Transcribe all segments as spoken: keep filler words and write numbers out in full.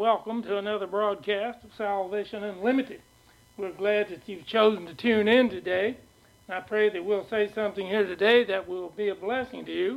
welcome to another broadcast of Salvation Unlimited. We're glad that you've chosen to tune in today. I pray that we'll say something here today that will be a blessing to you.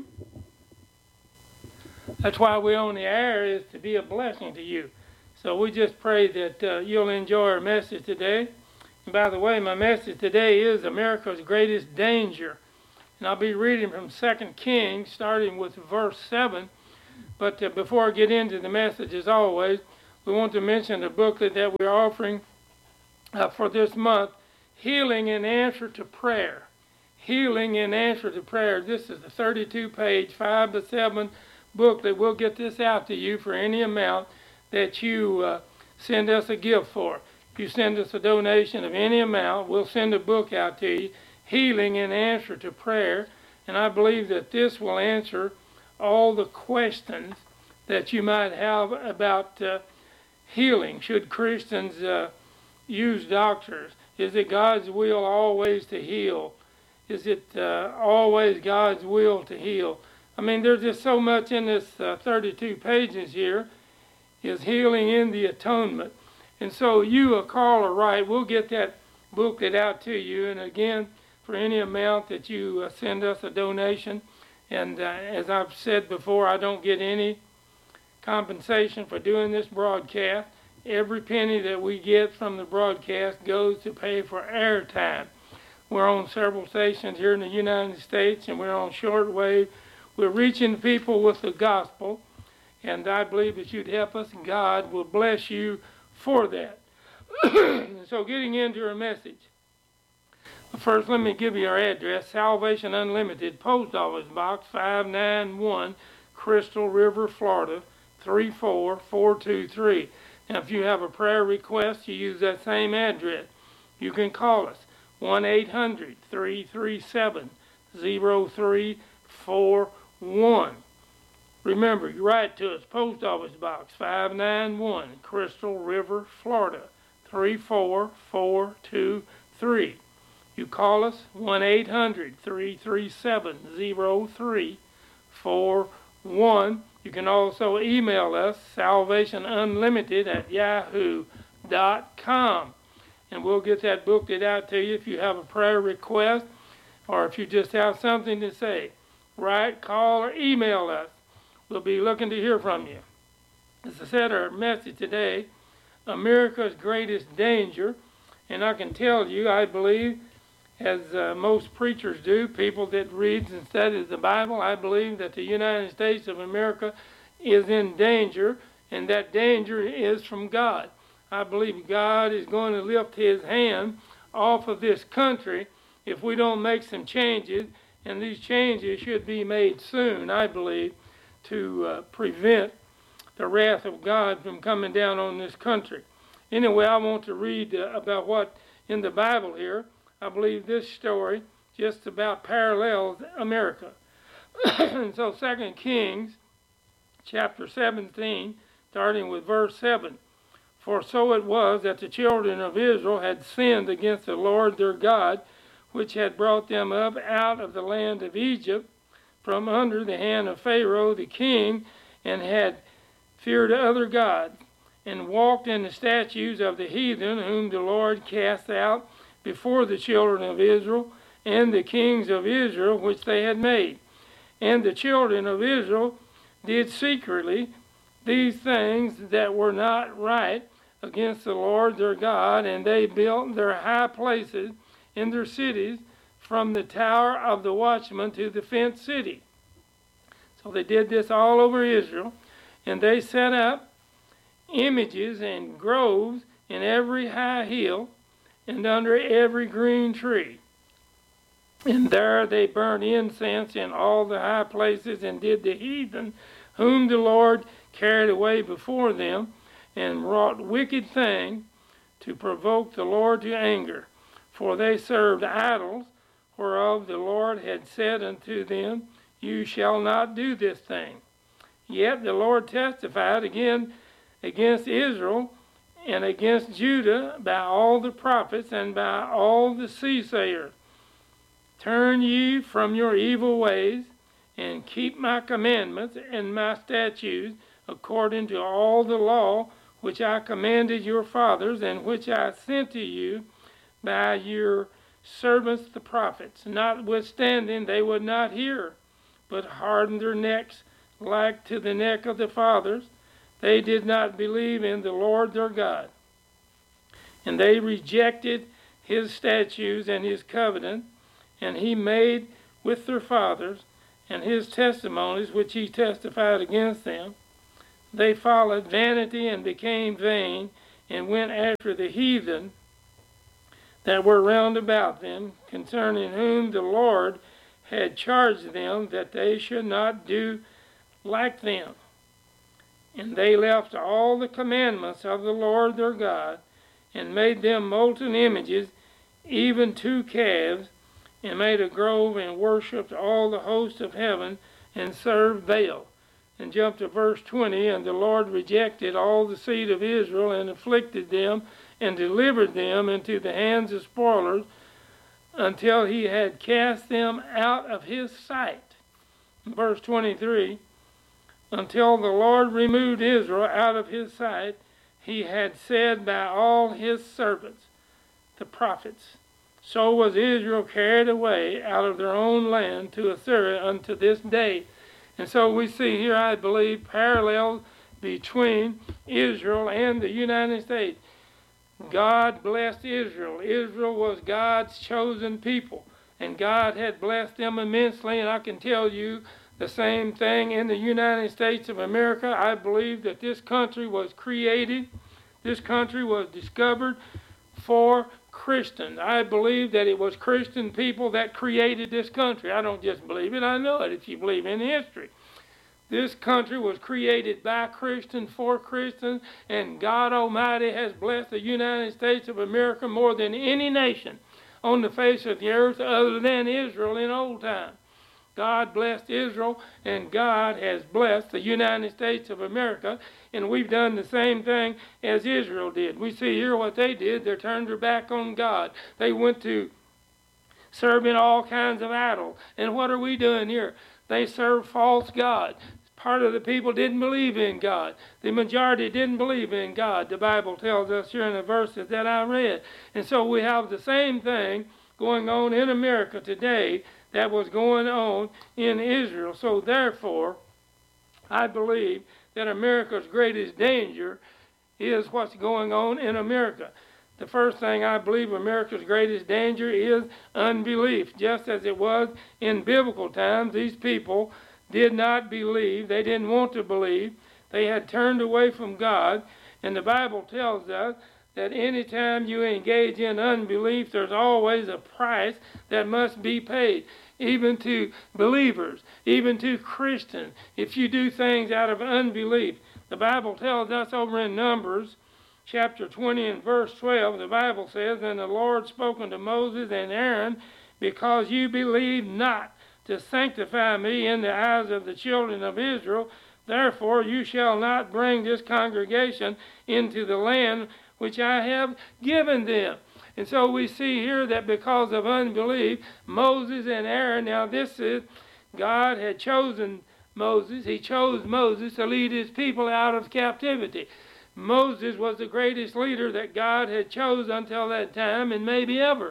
That's why we're on the air, is to be a blessing to you. So we just pray that uh, you'll enjoy our message today. And by the way, my message today is America's Greatest Danger. And I'll be reading from Second Kings, starting with verse seven. But uh, before I get into the message, as always, we want to mention the booklet that we're offering uh, for this month, Healing in Answer to Prayer. Healing in Answer to Prayer. This is a thirty-two page, five by seven booklet. We'll get this out to you for any amount that you uh, send us a gift for. If you send us a donation of any amount, we'll send a book out to you, Healing in Answer to Prayer. And I believe that this will answer all the questions that you might have about uh, healing. Should Christians uh, use doctors? Is it God's will always to heal? Is it uh, always God's will to heal? I mean, there's just so much in this uh, thirty-two pages here. Is healing in the atonement. And so you, a call or write, we'll get that booklet out to you. And again, for any amount that you uh, send us a donation, and uh, as I've said before, I don't get any compensation for doing this broadcast. Every penny that we get from the broadcast goes to pay for airtime. We're on several stations here in the United States, and we're on shortwave. We're reaching people with the gospel, and I believe that you'd help us, and God will bless you for that. So getting into our message. First, let me give you our address, Salvation Unlimited, Post Office Box five nine one, Crystal River, Florida, three four four two three. Now, if you have a prayer request, you use that same address. You can call us, one eight hundred, three three seven, zero three four one. Remember, you write to us, Post Office Box five nine one, Crystal River, Florida, three four four two three. You call us, one eight hundred, three three seven, zero three four one. You can also email us, salvationunlimited at yahoo dot com. And we'll get that booklet out to you if you have a prayer request or if you just have something to say. Write, call, or email us. We'll be looking to hear from you. As I said, our message today, America's Greatest Danger. And I can tell you, I believe, as uh, most preachers do, people that read and study the Bible, I believe that the United States of America is in danger, and that danger is from God. I believe God is going to lift his hand off of this country if we don't make some changes, and these changes should be made soon, I believe, to uh, prevent the wrath of God from coming down on this country. Anyway, I want to read uh, about what in the Bible here. I believe this story just about parallels America. And so Second Kings chapter seventeen, starting with verse seven. For so it was that the children of Israel had sinned against the Lord their God, which had brought them up out of the land of Egypt from under the hand of Pharaoh the king, and had feared other gods, and walked in the statutes of the heathen, whom the Lord cast out before the children of Israel, and the kings of Israel which they had made. And the children of Israel did secretly these things that were not right against the Lord their God, and they built their high places in their cities, from the tower of the watchman to the fenced city. So they did this all over Israel, and they set up images and groves in every high hill, and under every green tree. And there they burned incense in all the high places, and did the heathen, whom the Lord carried away before them, and wrought wicked things to provoke the Lord to anger. For they served idols, whereof the Lord had said unto them, You shall not do this thing. Yet the Lord testified again against Israel, and against Judah by all the prophets and by all the seasayers. Turn ye from your evil ways, and keep my commandments and my statutes, according to all the law which I commanded your fathers, and which I sent to you by your servants the prophets. Notwithstanding, they would not hear, but hardened their necks like to the neck of the fathers. They did not believe in the Lord their God. And they rejected his statutes and his covenant, and he made with their fathers, and his testimonies which he testified against them. They followed vanity and became vain, and went after the heathen that were round about them, concerning whom the Lord had charged them that they should not do like them. And they left all the commandments of the Lord their God, and made them molten images, even two calves, and made a grove, and worshipped all the host of heaven, and served Baal. And jump to verse twenty, and the Lord rejected all the seed of Israel, and afflicted them, and delivered them into the hands of spoilers, until he had cast them out of his sight. Verse twenty-three, until the Lord removed Israel out of his sight, he had said by all his servants, the prophets, so was Israel carried away out of their own land to Assyria unto this day. And so we see here, I believe, parallels between Israel and the United States. God blessed Israel. Israel was God's chosen people, and God had blessed them immensely. And I can tell you the same thing in the United States of America. I believe that this country was created, this country was discovered for Christians. I believe that it was Christian people that created this country. I don't just believe it, I know it if you believe in history. This country was created by Christians, for Christians, and God Almighty has blessed the United States of America more than any nation on the face of the earth other than Israel in old time. God blessed Israel, and God has blessed the United States of America, and we've done the same thing as Israel did. We see here what they did. They turned their back on God. They went to serving all kinds of idols. And what are we doing here? They serve false gods. Part of the people didn't believe in God. The majority didn't believe in God. The Bible tells us here in the verses that I read. And so we have the same thing going on in America today that was going on in Israel. So therefore, I believe that America's greatest danger is what's going on in America. The first thing I believe America's greatest danger is unbelief. Just as it was in biblical times, these people did not believe. They didn't want to believe. They had turned away from God. And the Bible tells us that anytime you engage in unbelief, there's always a price that must be paid, even to believers, even to Christians, if you do things out of unbelief. The Bible tells us over in Numbers, chapter twenty and verse twelve, the Bible says, and the Lord spoke unto Moses and Aaron, because you believed not to sanctify me in the eyes of the children of Israel, therefore you shall not bring this congregation into the land which I have given them. And so we see here that because of unbelief, Moses and Aaron, now this is, God had chosen Moses. He chose Moses to lead his people out of captivity. Moses was the greatest leader that God had chosen until that time, and maybe ever.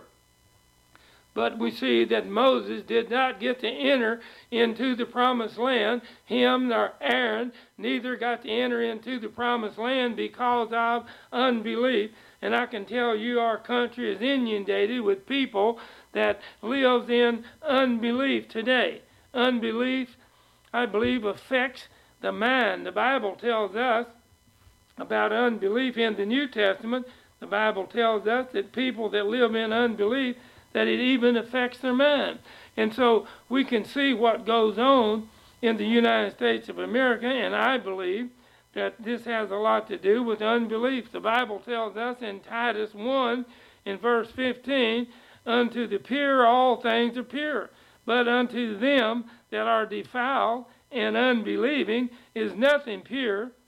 But we see that Moses did not get to enter into the promised land. Him nor Aaron neither got to enter into the promised land because of unbelief. And I can tell you our country is inundated with people that live in unbelief today. Unbelief, I believe, affects the mind. The Bible tells us about unbelief in the New Testament. The Bible tells us that people that live in unbelief, that it even affects their mind. And so we can see what goes on in the United States of America, and I believe that this has a lot to do with unbelief. The Bible tells us in Titus one, in verse fifteen, unto the pure all things are pure, but unto them that are defiled and unbelieving is nothing pure,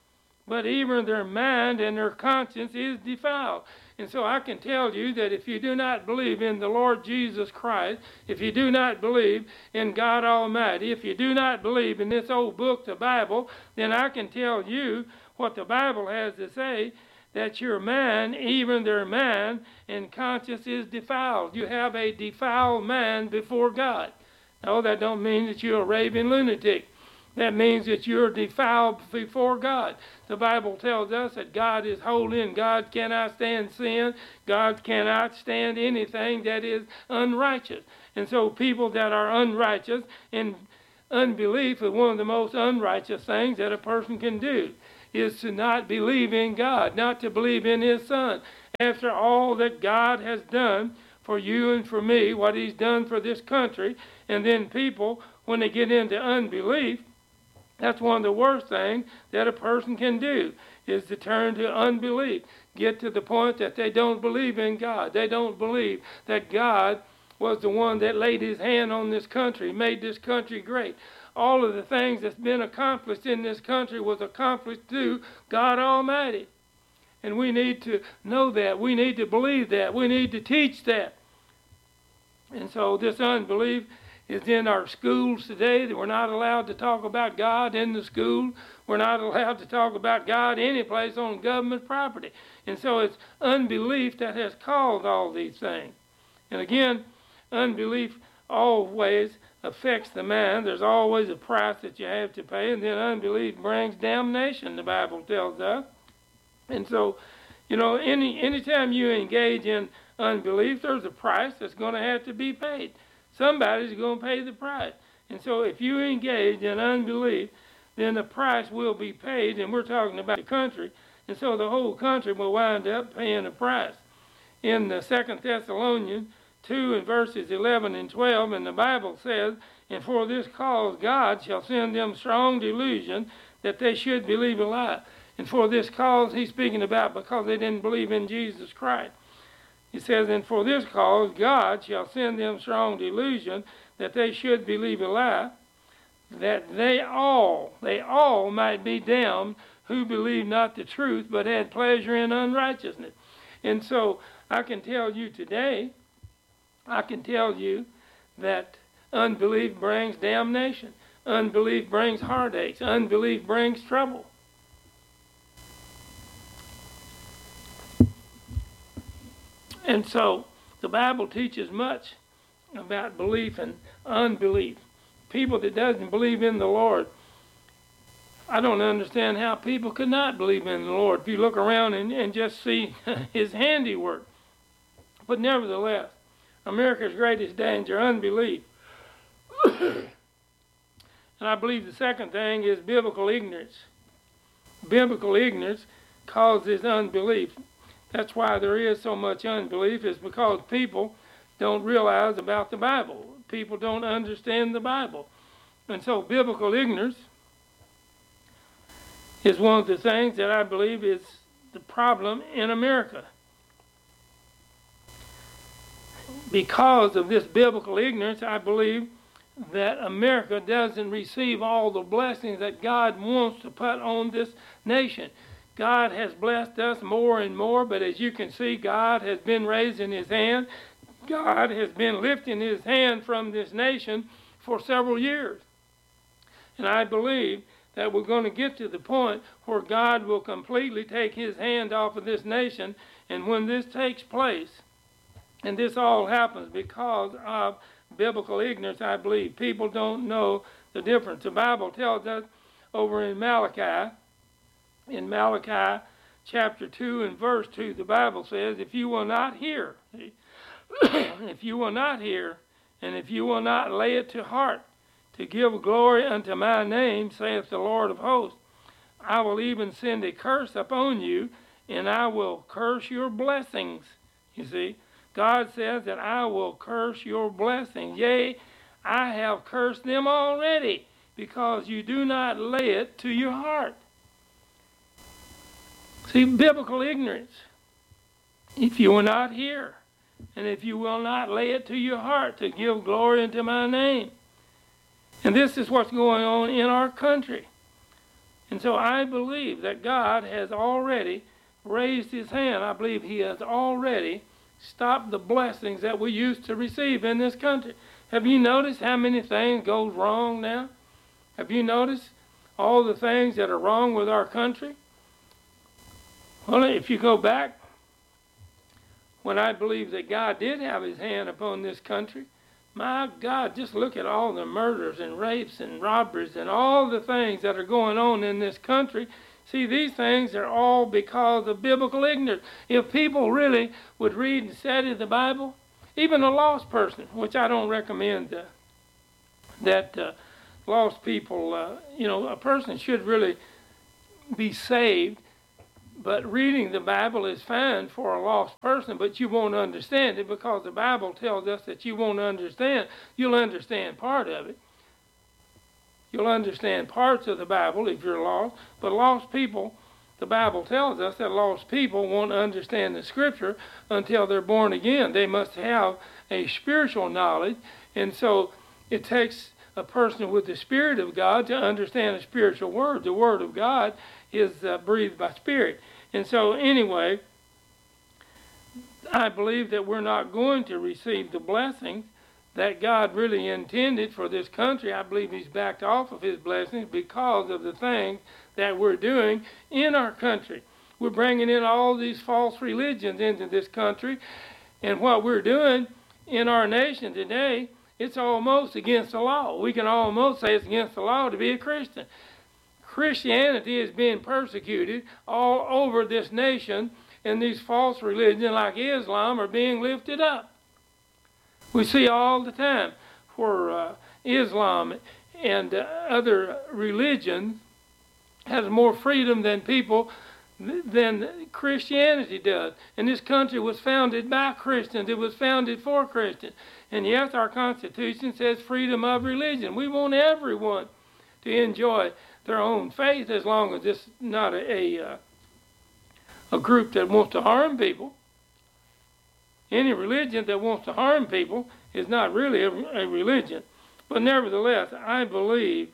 but even their mind and their conscience is defiled. And so I can tell you that if you do not believe in the Lord Jesus Christ, if you do not believe in God Almighty, if you do not believe in this old book, the Bible, then I can tell you what the Bible has to say, that your mind, even their mind and conscience is defiled. You have a defiled mind before God. No, that don't mean that you're a raving lunatic. That means that you're defiled before God. The Bible tells us that God is holy and God cannot stand sin. God cannot stand anything that is unrighteous. And so people that are unrighteous, and unbelief is one of the most unrighteous things that a person can do, is to not believe in God, not to believe in His Son. After all that God has done for you and for me, what He's done for this country, and then people, when they get into unbelief, that's one of the worst things that a person can do, is to turn to unbelief. Get to the point that they don't believe in God. They don't believe that God was the one that laid His hand on this country, made this country great. All of the things that's been accomplished in this country was accomplished through God Almighty. And we need to know that. We need to believe that. We need to teach that. And so this unbelief is in our schools today, that we're not allowed to talk about God in the school. We're not allowed to talk about God any place on government property. And so it's unbelief that has caused all these things. And again, unbelief always affects the mind. There's always a price that you have to pay, and then unbelief brings damnation, the Bible tells us. And so, you know, any anytime you engage in unbelief, there's a price that's going to have to be paid. Somebody's going to pay the price. And so if you engage in unbelief, then the price will be paid, and we're talking about the country. And so the whole country will wind up paying a price. In the Second Thessalonians two and verses eleven and twelve, and the Bible says, "And for this cause God shall send them strong delusion, that they should believe a lie." And for this cause he's speaking about because they didn't believe in Jesus Christ. He says, "And for this cause God shall send them strong delusion, that they should believe a lie, that they all, they all might be damned who believed not the truth, but had pleasure in unrighteousness." And so I can tell you today, I can tell you that unbelief brings damnation. Unbelief brings heartaches. Unbelief brings trouble. And so the Bible teaches much about belief and unbelief. People that doesn't believe in the Lord, I don't understand how people could not believe in the Lord if you look around and, and just see His handiwork. But nevertheless, America's greatest danger, unbelief. And I believe the second thing is biblical ignorance. Biblical ignorance causes unbelief. That's why there is so much unbelief, is because people don't realize about the Bible. People don't understand the Bible. And so biblical ignorance is one of the things that I believe is the problem in America. Because of this biblical ignorance, I believe that America doesn't receive all the blessings that God wants to put on this nation. God has blessed us more and more, but as you can see, God has been raising His hand. God has been lifting His hand from this nation for several years. And I believe that we're going to get to the point where God will completely take His hand off of this nation. And when this takes place, and this all happens because of biblical ignorance, I believe. People don't know the difference. The Bible tells us over in Malachi, in Malachi chapter two and verse two, the Bible says, "If you will not hear, if you will not hear, and if you will not lay it to heart, to give glory unto my name, saith the Lord of hosts, I will even send a curse upon you, and I will curse your blessings." You see, God says that I will curse your blessings. Yea, I have cursed them already, because you do not lay it to your heart. See, biblical ignorance. If you will not hear, and if you will not lay it to your heart to give glory unto my name. And this is what's going on in our country. And so I believe that God has already raised his hand. I believe he has already stopped the blessings that we used to receive in this country. Have you noticed how many things go wrong now? Have you noticed all the things that are wrong with our country? Well, if you go back, when I believe that God did have his hand upon this country, my God, just look at all the murders and rapes and robberies and all the things that are going on in this country. See, these things are all because of biblical ignorance. If people really would read and study the Bible, even a lost person, which I don't recommend uh, that uh, lost people, uh, you know, a person should really be saved. But reading the Bible is fine for a lost person, but you won't understand it because the Bible tells us that you won't understand. You'll understand part of it. You'll understand parts of the Bible if you're lost. But lost people, the Bible tells us that lost people won't understand the Scripture until they're born again. They must have a spiritual knowledge. And so it takes a person with the Spirit of God to understand a spiritual word. The Word of God is uh, breathed by Spirit. And so anyway, I believe that we're not going to receive the blessings that God really intended for this country. I believe he's backed off of his blessings because of the things that we're doing in our country. We're bringing in all these false religions into this country. And what we're doing in our nation today, it's almost against the law. We can almost say it's against the law to be a Christian. Christianity is being persecuted all over this nation, and these false religions like Islam are being lifted up. We see all the time where uh, Islam and uh, other religions has more freedom than people than Christianity does. And this country was founded by Christians. It was founded for Christians. And yes, our Constitution says freedom of religion. We want everyone to enjoy their own faith as long as it's not a, a, uh, a group that wants to harm people. Any religion that wants to harm people is not really a, a religion. But nevertheless, I believe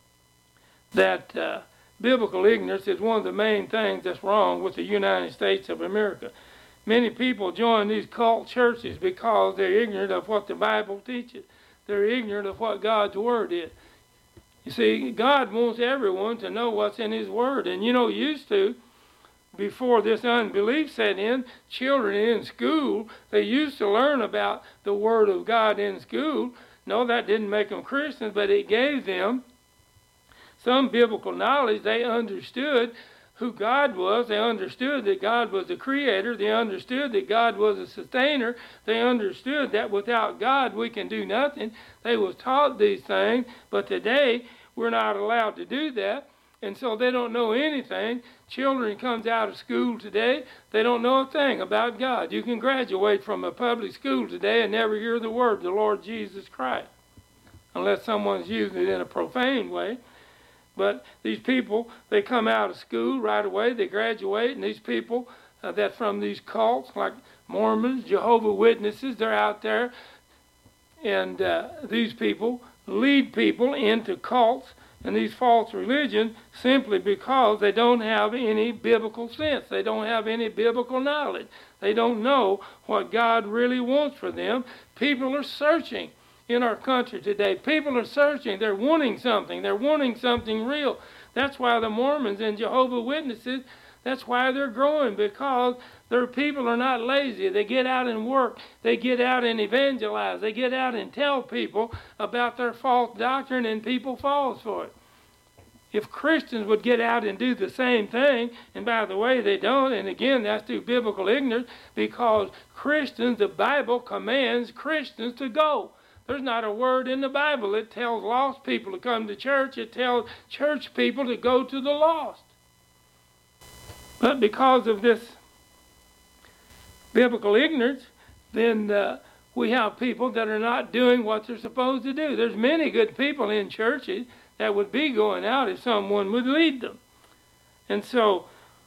that uh, biblical ignorance is one of the main things that's wrong with the United States of America. Many people join these cult churches because they're ignorant of what the Bible teaches. They're ignorant of what God's Word is. You see, God wants everyone to know what's in his Word. And you know, used to, before this unbelief set in, children in school, they used to learn about the Word of God in school. No, that didn't make them Christians, but it gave them some biblical knowledge. They understood who God was. They understood that God was the creator. They understood that God was a sustainer. They understood that without God we can do nothing. They was taught these things, but today we're not allowed to do that. And so they don't know anything. Children comes out of school today, they don't know a thing about God. You can graduate from a public school today and never hear the word of the Lord Jesus Christ, unless someone's using it in a profane way. But these people, they come out of school right away, they graduate, and these people uh, that from these cults, like Mormons, Jehovah's Witnesses, they're out there, and uh, these people lead people into cults and these false religions simply because they don't have any biblical sense. They don't have any biblical knowledge. They don't know what God really wants for them. People are searching in our country today. People are searching. They're wanting something. They're wanting something real. That's why the Mormons and Jehovah's Witnesses, that's why they're growing, because their people are not lazy. They get out and work. They get out and evangelize. They get out and tell people about their false doctrine, and people fall for it. If Christians would get out and do the same thing, and by the way, they don't, and again, that's through biblical ignorance, because Christians, the Bible commands Christians to go. There's not a word in the Bible that tells lost people to come to church. It tells church people to go to the lost. But because of this biblical ignorance, then uh, we have people that are not doing what they're supposed to do. There's many good people in churches that would be going out if someone would lead them. And so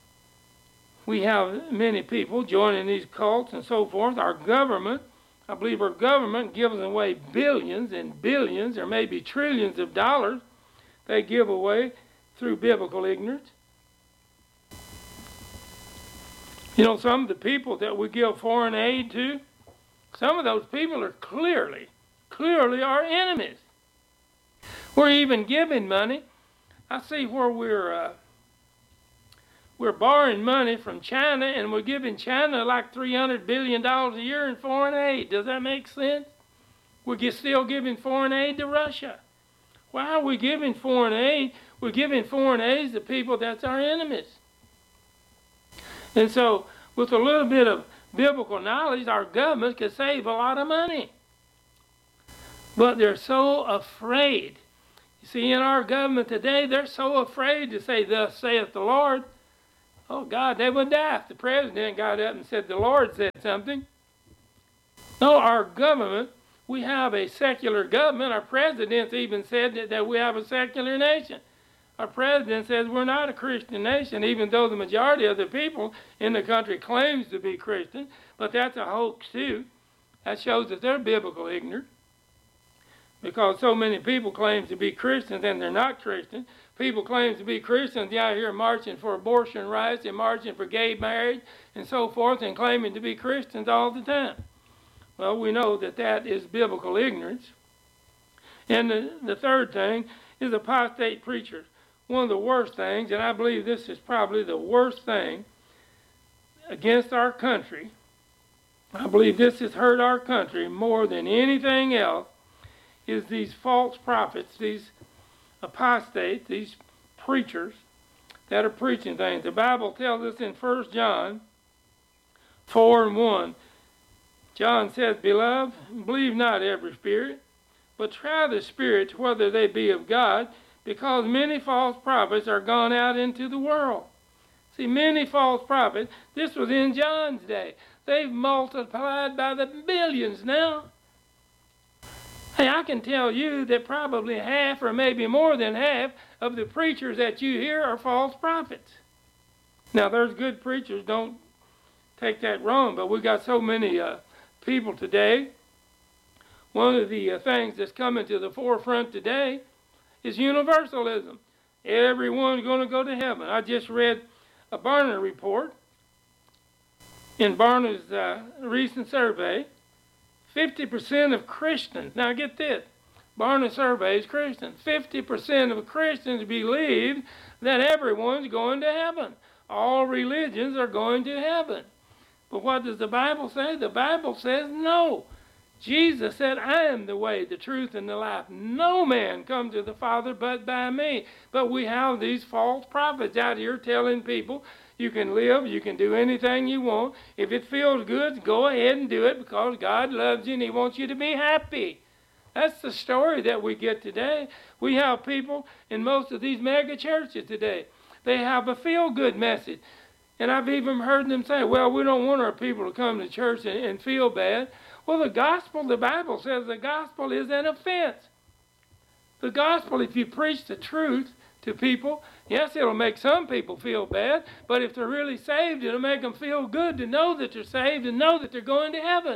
we have many people joining these cults and so forth. Our government, I believe our government gives away billions and billions or maybe trillions of dollars. They give away through biblical ignorance. You know, some of the people that we give foreign aid to, some of those people are clearly, clearly our enemies. We're even giving money. I see where we're uh, we're borrowing money from China, and we're giving China like three hundred billion dollars a year in foreign aid. Does that make sense? We're still giving foreign aid to Russia. Why are we giving foreign aid? We're giving foreign aid to people that's our enemies. And so, with a little bit of biblical knowledge, our government could save a lot of money. But they're so afraid. You see, in our government today, they're so afraid to say, "Thus saith the Lord." Oh, God, they would die if the president got up and said, "The Lord said something." No, our government, we have a secular government. Our president even said that, that we have a secular nation. Our president says we're not a Christian nation, even though the majority of the people in the country claims to be Christian. But that's a hoax, too. That shows that they're biblical ignorant. Because so many people claim to be Christians and they're not Christian. People claim to be Christians, they're out here marching for abortion rights and marching for gay marriage and so forth, and claiming to be Christians all the time. Well, we know that that is biblical ignorance. And the, the third thing is apostate preachers. One of the worst things, and I believe this is probably the worst thing against our country, I believe this has hurt our country more than anything else, is these false prophets, these apostates, these preachers that are preaching things. The Bible tells us in First John four and one, John says, "Beloved, believe not every spirit, but try the spirits whether they be of God, because many false prophets are gone out into the world." See, many false prophets, this was in John's day. They've multiplied by the billions now. Hey, I can tell you that probably half or maybe more than half of the preachers that you hear are false prophets. Now, there's good preachers, don't take that wrong, but we've got so many uh, people today. One of the uh, things that's coming to the forefront today is universalism. Everyone's going to go to heaven. I just read a Barna report in Barna's uh, recent survey. fifty percent of Christians, now get this, Barna surveys Christians, fifty percent of Christians believe that everyone's going to heaven. All religions are going to heaven. But what does the Bible say? The Bible says no. Jesus said, "I am the way, the truth, and the life. No man comes to the Father but by me." But we have these false prophets out here telling people, you can live, you can do anything you want. If it feels good, go ahead and do it because God loves you and He wants you to be happy. That's the story that we get today. We have people in most of these mega churches today. They have a feel-good message. And I've even heard them say, "Well, we don't want our people to come to church and, and feel bad." Well, the gospel, the Bible says the gospel is an offense. The gospel, if you preach the truth to people, yes, it'll make some people feel bad, but if they're really saved, it'll make them feel good to know that they're saved and know that they're going to heaven.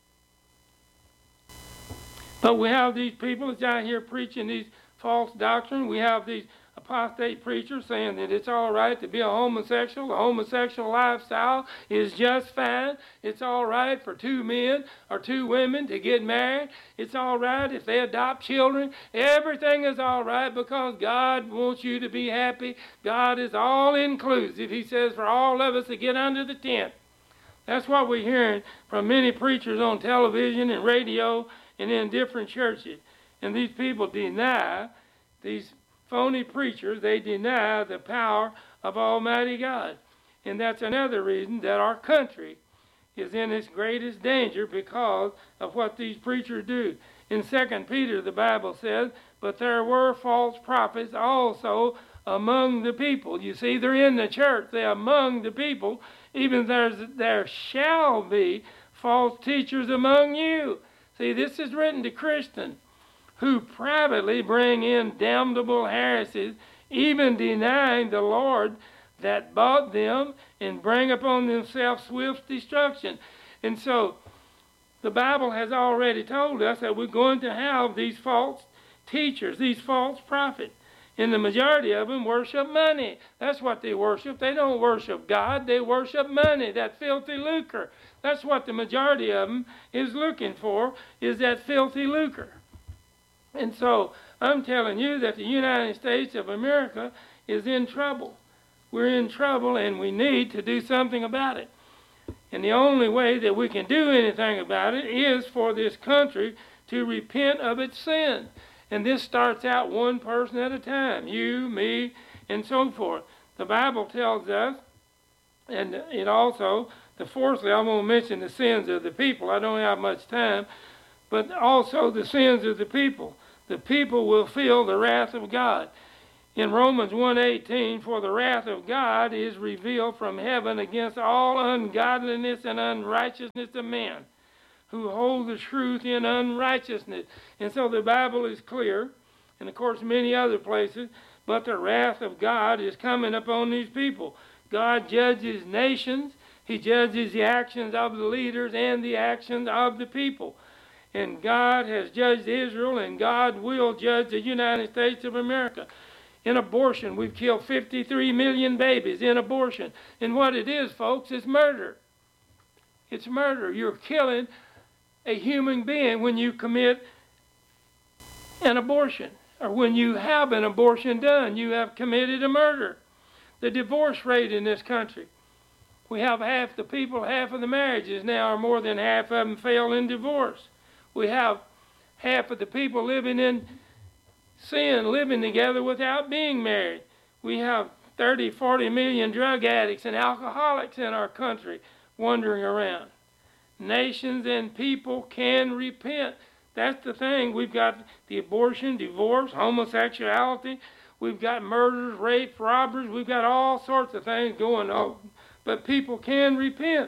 But we have these people that's out here preaching these false doctrine. We have these apostate preachers saying that it's all right to be a homosexual. The homosexual lifestyle is just fine. It's all right for two men or two women to get married. It's all right if they adopt children. Everything is all right because God wants you to be happy. God is all inclusive. He says for all of us to get under the tent. That's what we're hearing from many preachers on television and radio and in different churches. And these people deny, these phony preachers, they deny the power of Almighty God. And that's another reason that our country is in its greatest danger because of what these preachers do. In Second Peter, the Bible says, "But there were false prophets also among the people." You see, they're in the church. They're among the people. Even there's, there shall be false teachers among you. See, this is written to Christians who privately bring in damnable heresies, even denying the Lord that bought them, and bring upon themselves swift destruction. And so the Bible has already told us that we're going to have these false teachers, these false prophets. And the majority of them worship money. That's what they worship. They don't worship God. They worship money, that filthy lucre. That's what the majority of them is looking for, is that filthy lucre. And so I'm telling you that the United States of America is in trouble. We're in trouble, and we need to do something about it. And the only way that we can do anything about it is for this country to repent of its sin. And this starts out one person at a time, you, me, and so forth. The Bible tells us, and it also, the fourthly, I'm going to mention the sins of the people. I don't have much time, but also the sins of the people. The people will feel the wrath of God. In Romans one eighteen, for the wrath of God is revealed from heaven against all ungodliness and unrighteousness of men, who hold the truth in unrighteousness. And so the Bible is clear, and of course many other places, but the wrath of God is coming upon these people. God judges nations. He judges the actions of the leaders and the actions of the people. And God has judged Israel, and God will judge the United States of America. In abortion, we've killed fifty-three million babies in abortion. And what it is, folks, is murder. It's murder. You're killing a human being when you commit an abortion, or when you have an abortion done. You have committed a murder. The divorce rate in this country, we have half the people, half of the marriages now, or more than half of them fail in divorce. We have half of the people living in sin, living together without being married. We have thirty, forty million drug addicts and alcoholics in our country wandering around. Nations and people can repent. That's the thing. We've got the abortion, divorce, homosexuality. We've got murders, rape, robberies. We've got all sorts of things going on. But people can repent.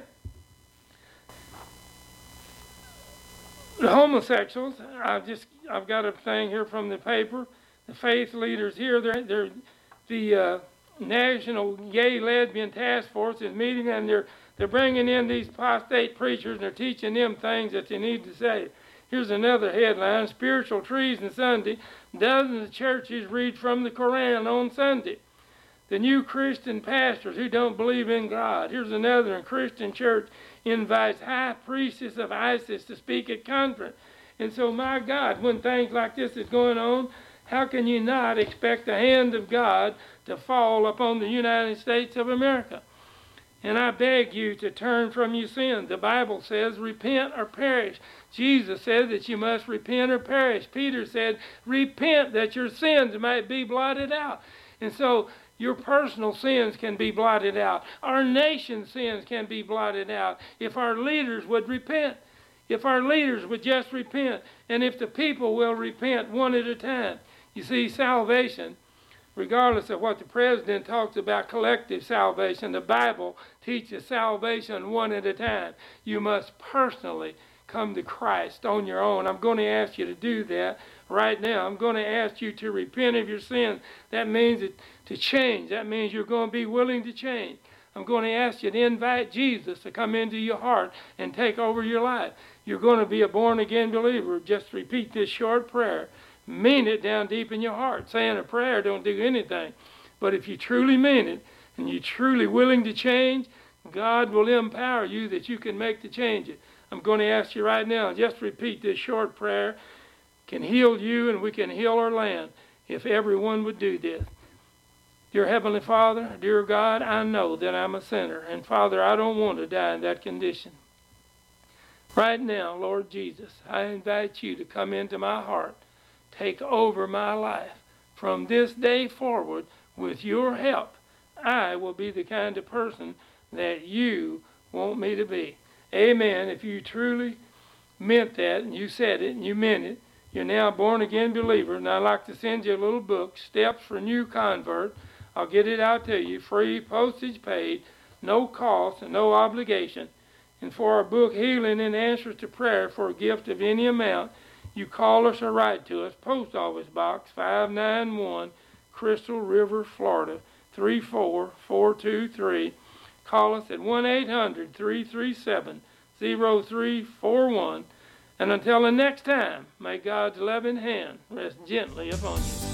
The homosexuals, I've just I've got a thing here from the paper. The faith leaders here, they're, they're the uh, National Gay Lesbian Task Force is meeting, and they're they're bringing in these apostate preachers, and they're teaching them things that they need to say. Here's another headline: Spiritual Treason Sunday. Dozens of churches read from the Koran on Sunday. The new Christian pastors who don't believe in God. Here's another: Christian church invites high priestess of ISIS to speak at conference. And so, my God, when things like this is going on, how can you not expect the hand of God to fall upon the United States of America? And I beg you to turn from your sins. The Bible says, repent or perish. Jesus said that you must repent or perish. Peter said, repent that your sins might be blotted out. And so, your personal sins can be blotted out. Our nation's sins can be blotted out if our leaders would repent. If our leaders would just repent, and if the people will repent one at a time. You see, salvation, regardless of what the president talks about, collective salvation, the Bible teaches salvation one at a time. You must personally come to Christ on your own. I'm going to ask you to do that right now. I'm going to ask you to repent of your sins. That means it, to change. That means you're going to be willing to change. I'm going to ask you to invite Jesus to come into your heart and take over your life. You're going to be a born-again believer. Just repeat this short prayer. Mean it down deep in your heart. Saying a prayer don't do anything. But if you truly mean it, and you're truly willing to change, God will empower you that you can make the changes. I'm going to ask you right now, just repeat this short prayer. Can heal you, and we can heal our land if everyone would do this. Dear Heavenly Father, dear God, I know that I'm a sinner. And Father, I don't want to die in that condition. Right now, Lord Jesus, I invite you to come into my heart. Take over my life. From this day forward, with your help, I will be the kind of person that you want me to be. Amen. If you truly meant that, and you said it, and you meant it, you're now a born-again believer. And I'd like to send you a little book, Steps for New Convert. I'll get it out to you, free, postage paid, no cost, and no obligation. And for our book, Healing and Answers to Prayer, for a gift of any amount, you call us or write to us, Post Office Box five nine one, Crystal River, Florida, three four four two three. Call us at one eight hundred, three three seven, zero three four one. And until the next time, may God's loving hand rest gently upon you.